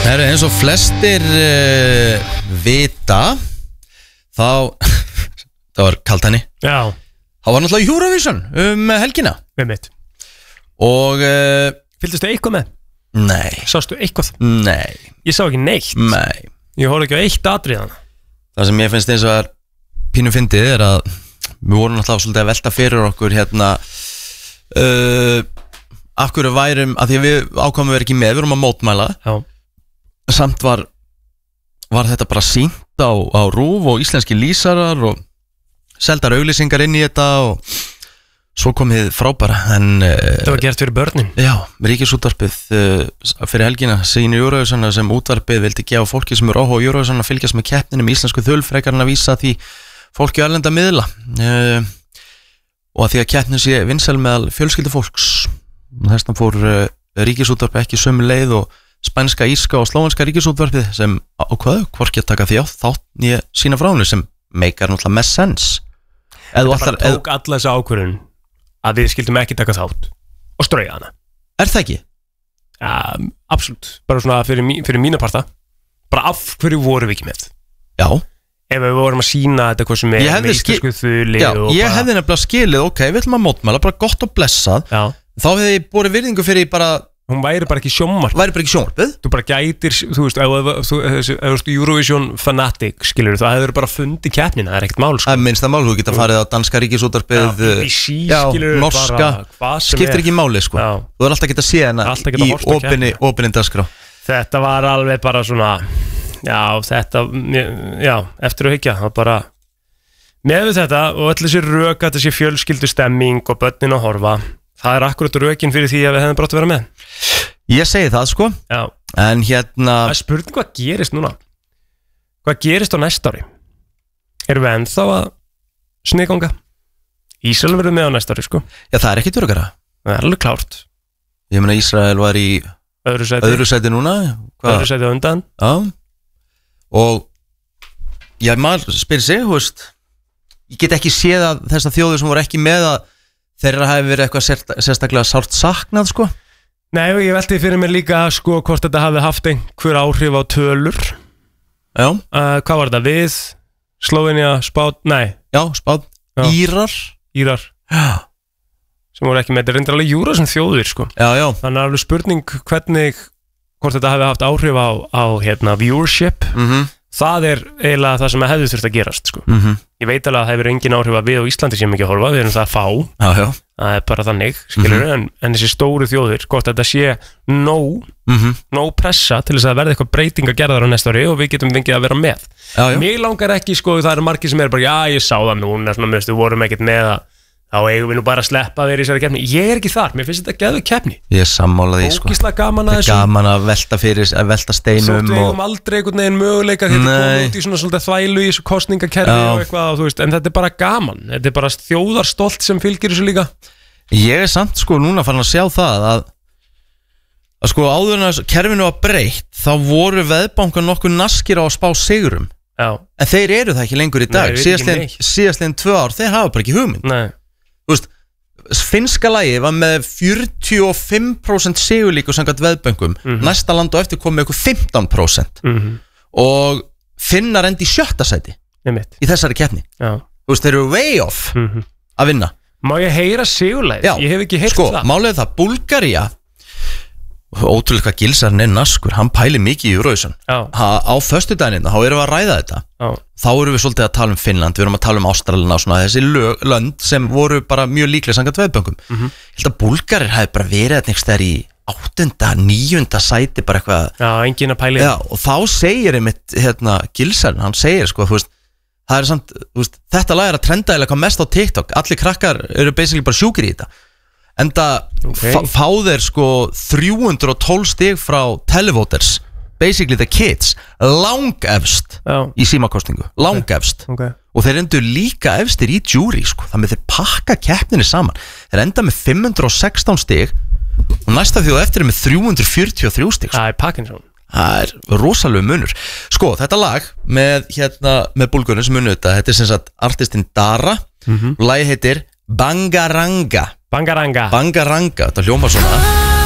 Eins og flestir vita þá það var kalt henni. Já. Það var náttúrulega Eurovision helgina. Með mitt. Og fylgdistu eitthvað með? Nei. Sástu eitthvað? Nei. Ég sá ekki neitt. Nei. Ég horfði ekki á eitt atriðan. Það sem ég finnst eins og er pínu fyndið að við vorum náttúrulega svolítið að velta fyrir okkur hérna af hverju værum, að því að við ákvæmum við ekki með, við vorum að mótmæla. Já. Samt var þetta bara sýnt á RÚV og íslenski lýsarar og seldar auglýsingar inn í þetta og svo kom þið frábæra en þetta var gert fyrir börnin. Já, Ríkisútvarpið fyrir helgina sýnir Eurovision sem útvarpið vildi gefa fólki sem áhuga á Eurovision að fylgjast með keppninni með íslensku þul frekar en að vísa því fólki á erlenda miðla og að því að keppnin sé vinsæl meðal fjölskyldu fólks og þess vegna fór Ríkisútvarpið ekki sömu leið og spænska, írska og slóvenska Ríkisútvarpið sem ákvaðu hvorki að taka því á þátt nýja sína frá henni sem meikar náttúrulega mest sens. Þetta bara tók alla þessa ákvörðun að við skildum ekki taka þátt og strauja hana. Er það ekki? Ja, absolutt. Bara svona fyrir mína parta. Bara af hverju vorum við ekki með? Já. Ef við vorum að sína þetta hvað sem er með íslensku þuli. Já, ég hefði nefnilega skilið, ok, við ætlum að mótmæla, bara gott og blessað. Já. Þá hefði ég borið virðingu fyrir bara hún væri bara ekki sjónvarpið. Þú bara gætir, þú veist, ef þú Eurovision fanatic, skilur þú, það hefur bara fundið keppnina, það er ekkert mál, sko. Það er minnsta mál, þú geta farið á danska Ríkisútvarpið, BBC, norska, skiptir ekki máli, sko. Já. Þú er alltaf geta séð hana í opinni dagskrá. Þetta var alveg bara svona, eftir að hyggja, það bara, með þetta og öll þessi rök, þetta sé fjölskyldu stemming og börnin að horfa. Það er akkurat rökin fyrir því að við hefum brátt að vera með. Ég segi það, sko. Já. En hérna það er spurning hvað gerist núna. Hvað gerist á næsta ári? Erum við ennþá að sniðganga? Ísrael verður með á næsta ári, sko. Já, það er ekkit öruggara. Það er alveg klárt. Ég meina Ísrael var í öðru sæti núna. Öðru sæti á undan. Já. Og maður spyrir sig, þú veist, ég get ekki séð að þessar þjóðir sem voru ekki með að þeirra hafi verið eitthvað sérstaklega sárt saknað, sko? Nei, og ég velti fyrir mér líka, sko, hvort þetta hafi haft einhver áhrif á tölur. Já. Hvað var þetta? Við, Slóvenía, Spán, nei. Já, Spán. Írar. Já. Sem voru ekki með, þetta er reyndar alveg júra sem þjóðir, sko. Já. Þannig er alveg spurning hvort þetta hafi haft áhrif á viewership. Það er eiginlega það sem hefði þurft að gerast, sko. Ég veit alveg að það hefur engin áhrif að við á Íslandi sem ekki að horfa, við erum það að fá. Já. Það er bara þannig, skilur en þessi stóru þjóðir, hvort þetta sé nóg pressa til þess að verða eitthvað breyting að gera þar á næsta ári og við getum fengið að vera með. Mér langar ekki, sko, það eru margir sem er bara, ég sá það núna, svona, við vorum ekkert með að þá eigum við nú bara að sleppa þér í þessari keppni. Ég er ekki þar, mér finnst þetta geðveik keppni. Ég er sammála því, sko. Ógeðslega gaman að þessu. Gaman að velta steinum. Þótt við eigum aldrei einhvern veginn möguleika þetta komið út í svona svolítið þvælu í þessu kosningakerfi og eitthvað, þú veist, en þetta er bara gaman. Þetta er bara þjóðarstolt sem fylgir þessu líka. Ég er samt, sko, núna farin að sjá það að sko áður en að kerfinu var breytt, þá voru veðbankar nokkuð naskir á að spá sigrum. Já. En þeir eru það ekki lengur í dag. Síðastliðin 2 ár, þeir hafa bara ekki hugmynd. Nei. Þú veist, finnska lagið var með 45% sigurlíku samkvæmt veðbönkum. Næsta land á eftir kom með eitthvað 15%. Og finnar endi í 7. sæti í þessari keppni. Já. Þú veist, þeir eru way off að vinna. Má ég heyra sigurlagið? Já, ég hef ekki heyrt það. Sko, málið það, Búlgaría, ótrúlega hvað Gilsarinn er naskur, hann pælir mikið í Eurovision. Á föstudaginn, þá erum við að ræða þetta. Þá erum við svolítið að tala um Finnland, við erum að tala um Ástralina og svona þessi lönd sem voru bara mjög líklega samkvæmt veðböngum. Ég held að Búlgarir hafi bara verið einhvers staðar í 8., 9. sæti bara eitthvað. Já, engin að pæli. Já, og þá segir einmitt Gilsarinn, hann segir, sko, þú veist, það er samt, þú veist, þetta lag er að trenda eða hvað mest á TikTok. Allir krakkar eru basically bara sjúkir í þetta. Enda fá þeir, sko, 312 stig frá televoters, basically the kids, langefst í símakostningu, langefst. Og þeir endur líka efstir í jury, sko. Þannig þeir pakka keppninni saman. Þeir enda með 516 stig og næsta þjóð eftir er með 343 stig. Það er pakkin svo. Það er rosalega munur. Sko, þetta lag með Búlgurinn sem munið þetta er sem sagt artistinn Dara. Lagið heitir Bangaranga. Bangaranga. Bangaranga, þetta hljómar svona.